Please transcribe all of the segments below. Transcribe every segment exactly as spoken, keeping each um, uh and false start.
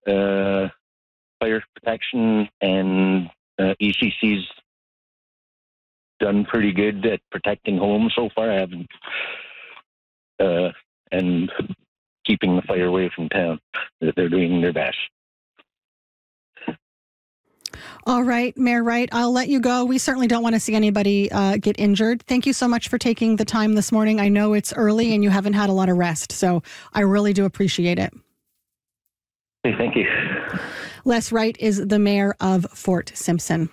uh, fire protection, and uh, E C C's done pretty good at protecting homes so far. I haven't, uh, and keeping the fire away from town. They're doing their best. All right, Mayor Wright, I'll let you go. We certainly don't want to see anybody uh, get injured. Thank you so much for taking the time this morning. I know it's early and you haven't had a lot of rest, so I really do appreciate it. Hey, thank you. Les Wright is the mayor of Fort Simpson.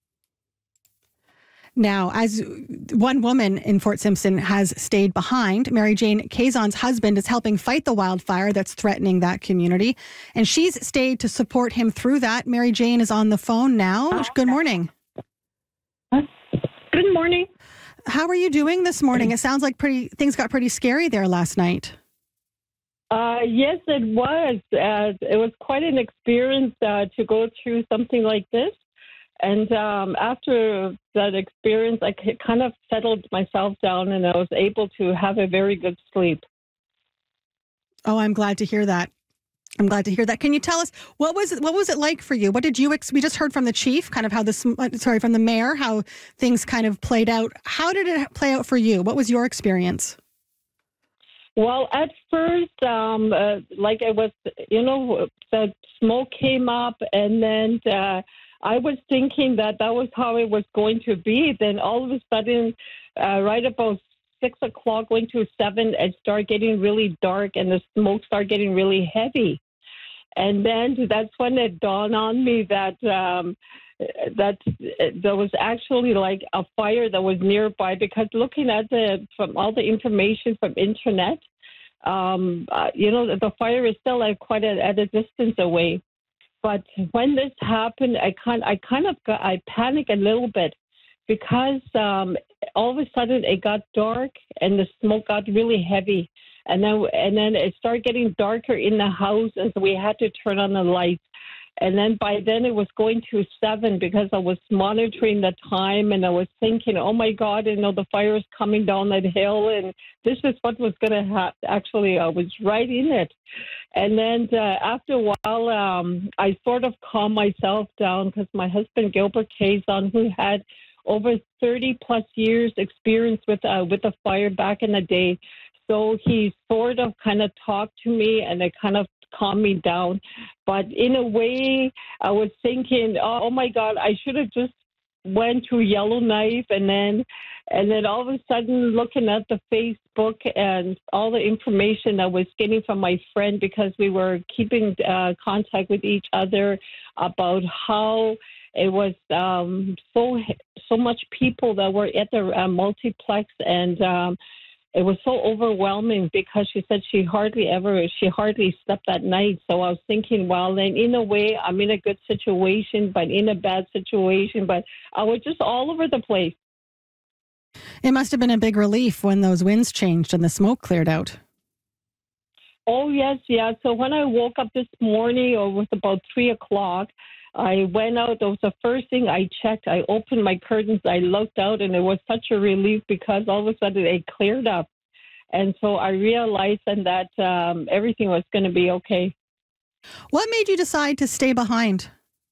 Now, as one woman in Fort Simpson has stayed behind, Mary Jane Kazon's husband is helping fight the wildfire that's threatening that community, and she's stayed to support him through that. Mary Jane is on the phone now. Good morning. Good morning. How are you doing this morning? It sounds like pretty things got pretty scary there last night. Uh, yes, it was. Uh, it was quite an experience uh, to go through something like this. And um, after that experience, I kind of settled myself down and I was able to have a very good sleep. Oh, I'm glad to hear that. I'm glad to hear that. Can you tell us, what was it, what was it like for you? What did you, ex- we just heard from the chief, kind of how this, sorry, from the mayor, how things kind of played out. How did it play out for you? What was your experience? Well, at first, um, uh, like it was, you know, the smoke came up and then uh, I was thinking that that was how it was going to be. Then all of a sudden, uh, right about six o'clock, going to seven, it started getting really dark and the smoke started getting really heavy. And then that's when it dawned on me that um, that there was actually like a fire that was nearby, because looking at the from all the information from internet, um, uh, you know, the fire is still like quite a, at a distance away. But when this happened, I kind I kind of got, I panicked a little bit, because um, all of a sudden it got dark and the smoke got really heavy, and then and then it started getting darker in the house, and so we had to turn on the lights. And then by then it was going to seven, because I was monitoring the time and I was thinking, oh my God, you know, the fire is coming down that hill, and this is what was going to happen. Actually, I was right in it. And then uh, after a while, um, I sort of calmed myself down, because my husband, Gilbert Kazon, who had over thirty plus years experience with uh, with the fire back in the day, so he sort of kind of talked to me and it kind of calm me down. But in a way, I was thinking, oh, oh my God, I should have just went to Yellowknife, and then and then all of a sudden looking at the Facebook and all the information I was getting from my friend, because we were keeping uh, contact with each other about how it was um, so so much people that were at the uh, multiplex, and um, it was so overwhelming, because she said she hardly ever, she hardly slept that night. So I was thinking, well, then in a way, I'm in a good situation, but in a bad situation. But I was just all over the place. It must have been a big relief when those winds changed and the smoke cleared out. Oh, yes, yeah. So when I woke up this morning, or it was about three o'clock, I went out. That was the first thing I checked. I opened my curtains. I looked out, and it was such a relief, because all of a sudden it cleared up. And so I realized then that um, everything was going to be okay. What made you decide to stay behind?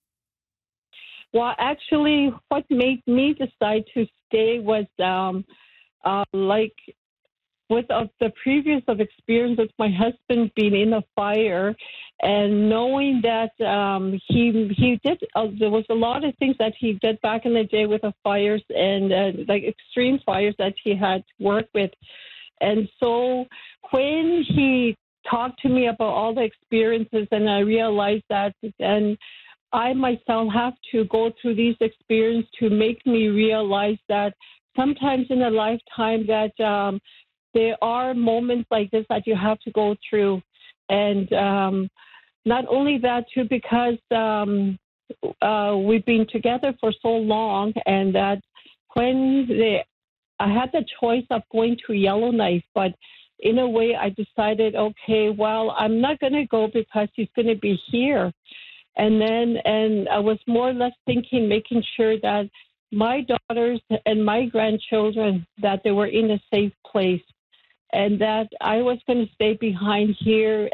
Well, actually, what made me decide to stay was um, uh, like with uh, the previous of experience with my husband being in a fire, and knowing that um, he he did, uh, there was a lot of things that he did back in the day with the fires, and uh, like extreme fires that he had worked with. And so when he talked to me about all the experiences, and I realized that, and I myself have to go through these experiences to make me realize that sometimes in a lifetime that um, there are moments like this that you have to go through. And um, not only that, too, because um, uh, we've been together for so long, and that when they, I had the choice of going to Yellowknife, but in a way I decided, okay, well, I'm not going to go because he's going to be here. And then, and I was more or less thinking, making sure that my daughters and my grandchildren, that they were in a safe place, and that I was going to stay behind here